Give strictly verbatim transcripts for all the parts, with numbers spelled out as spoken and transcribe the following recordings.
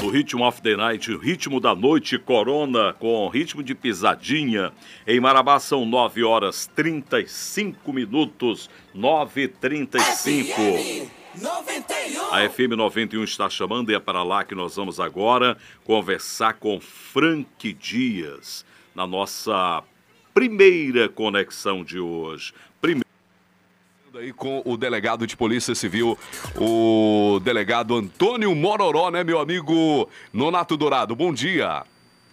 No Ritmo of the Night, ritmo da noite, Corona, com ritmo de pisadinha. Em Marabá são nove horas e trinta e cinco minutos. nove e trinta e cinco. A F M noventa e um está chamando e é para lá que nós vamos agora conversar com Frank Dias, na nossa primeira conexão de hoje. Primeiro aí com o delegado de Polícia Civil, o delegado Antônio Mororó, né, meu amigo Nonato Dourado? Bom dia.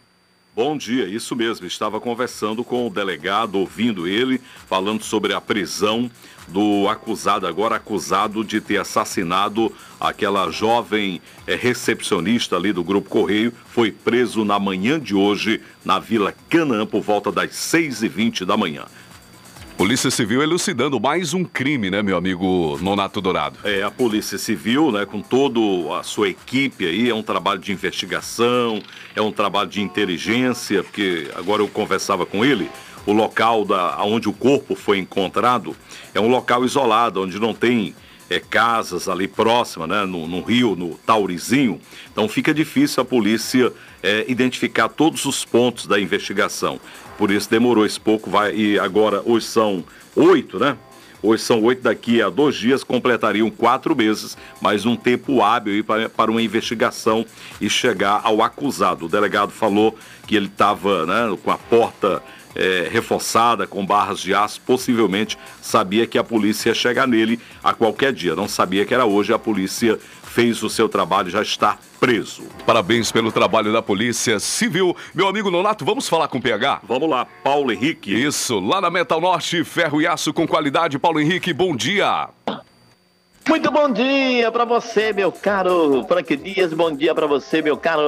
Bom dia, isso mesmo. Estava conversando com o delegado, ouvindo ele, falando sobre a prisão do acusado, agora acusado de ter assassinado aquela jovem é, recepcionista ali do Grupo Correio. Foi preso na manhã de hoje na Vila Canaã por volta das seis e vinte da manhã. Polícia Civil elucidando mais um crime, né, meu amigo Nonato Dourado? É, a Polícia Civil, né, com toda a sua equipe aí, é um trabalho de investigação, é um trabalho de inteligência, porque agora eu conversava com ele, o local da, onde o corpo foi encontrado é um local isolado, onde não tem é, casas ali próximas, né, no, no rio, no Taurizinho, então fica difícil a polícia é, identificar todos os pontos da investigação. Por isso demorou esse pouco, vai, e agora hoje são oito, né? Hoje são oito, daqui a dois dias completariam quatro meses, mais um tempo hábil aí para, para uma investigação e chegar ao acusado. O delegado falou que ele estava, né, com a porta é, reforçada, com barras de aço, possivelmente sabia que a polícia ia chegar nele a qualquer dia. Não sabia que era hoje, a polícia fez o seu trabalho, já está preso. Parabéns pelo trabalho da Polícia Civil. Meu amigo Nonato, vamos falar com o P H? Vamos lá, Paulo Henrique. Isso, lá na Metal Norte, ferro e aço com qualidade. Paulo Henrique, bom dia. Muito bom dia para você, meu caro Frank Dias. Bom dia para você, meu caro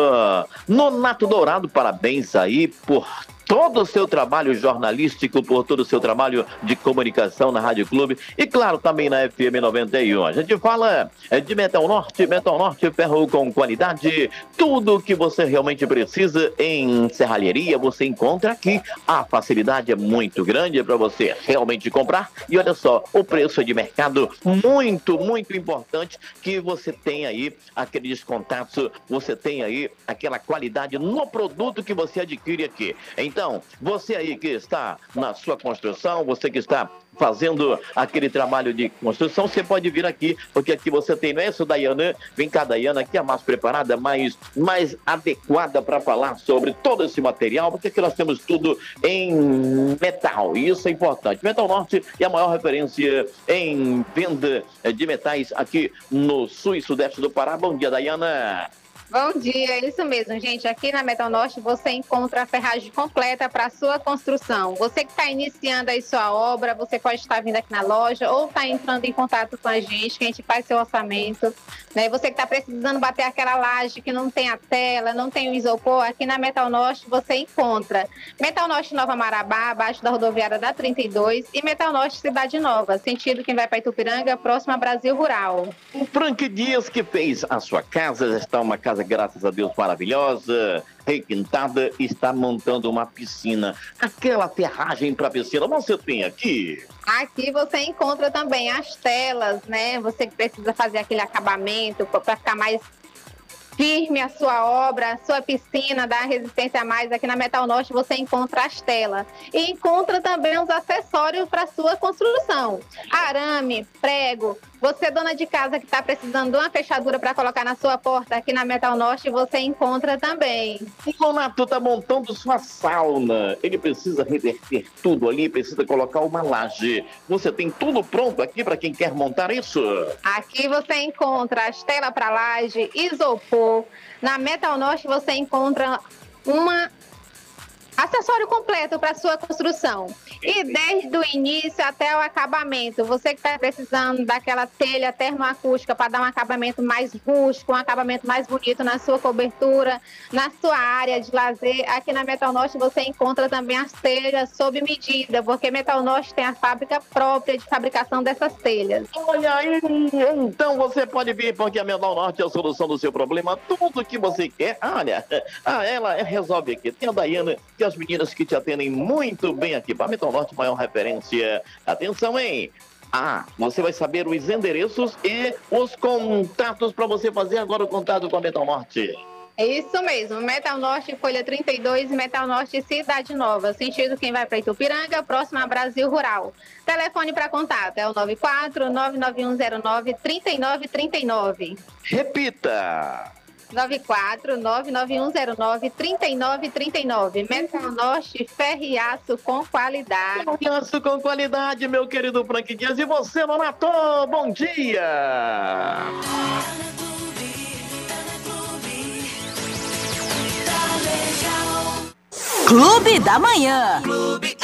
Nonato Dourado. Parabéns aí por todo o seu trabalho jornalístico, por todo o seu trabalho de comunicação na Rádio Clube e, claro, também na F M noventa e um. A gente fala de Metal Norte, Metal Norte, ferro com qualidade, tudo o que você realmente precisa em serralheria, você encontra aqui. A facilidade é muito grande para você realmente comprar e olha só, o preço é de mercado muito, muito importante que você tem aí aqueles contatos, você tem aí aquela qualidade no produto que você adquire aqui. Então, Então, você aí que está na sua construção, você que está fazendo aquele trabalho de construção, você pode vir aqui, porque aqui você tem, não é isso, Dayana? Vem cá, Dayana, aqui é mais preparada, mais, mais adequada para falar sobre todo esse material, porque aqui nós temos tudo em metal, e isso é importante. Metal Norte é a maior referência em venda de metais aqui no sul e sudeste do Pará. Bom dia, Dayana. Bom dia, é isso mesmo, gente. Aqui na Metal Norte você encontra a ferragem completa para a sua construção. Você que está iniciando aí sua obra, você pode estar vindo aqui na loja ou está entrando em contato com a gente, que a gente faz seu orçamento. Né? Você que está precisando bater aquela laje que não tem a tela, não tem o isopor, aqui na Metal Norte você encontra. Metal Norte Nova Marabá, abaixo da rodoviária da trinta e dois, e Metal Norte Cidade Nova, sentido quem vai para Itupiranga, próximo a Brasil Rural. O Frank Dias que fez a sua casa, está uma casa, graças a Deus, maravilhosa, requintada, está montando uma piscina. Aquela ferragem para piscina, você tem aqui? Aqui você encontra também as telas, né? Você que precisa fazer aquele acabamento para ficar mais firme a sua obra, a sua piscina, dá resistência a mais. Aqui na Metal Norte você encontra as telas. E encontra também os acessórios para sua construção. Arame, prego. Você, dona de casa que está precisando de uma fechadura para colocar na sua porta, aqui na Metal Norte você encontra também. O Nonato está montando sua sauna. Ele precisa reverter tudo ali, precisa colocar uma laje. Você tem tudo pronto aqui para quem quer montar isso? Aqui você encontra as telas para laje, isopor. Na Metal Norte você encontra uma acessório completo para sua construção. E desde o início até o acabamento, você que está precisando daquela telha termoacústica para dar um acabamento mais rústico, um acabamento mais bonito na sua cobertura, na sua área de lazer, aqui na Metal Norte você encontra também as telhas sob medida, porque Metal Norte tem a fábrica própria de fabricação dessas telhas. Olha aí, então você pode vir, porque a Metal Norte é a solução do seu problema, tudo que você quer. Olha, ah, ela resolve aqui. Tem a Dayana, que as meninas que te atendem muito bem aqui. Para Metal Norte, maior referência. Atenção, hein? Ah, você vai saber os endereços e os contatos para você fazer agora o contato com a Metal Norte. É isso mesmo, Metal Norte, Folha trinta e dois, Metal Norte, Cidade Nova, sentido quem vai para Itupiranga, próximo a Brasil Rural. Telefone para contato é o nove quatro nove nove um zero nove três nove três nove. Repita! nove quatro nove nove um zero nove três nove três nove. Metal Norte, ferro e aço com qualidade. Aço com qualidade, meu querido Frank Dias. E você, Nonato, bom dia! Clube da Manhã.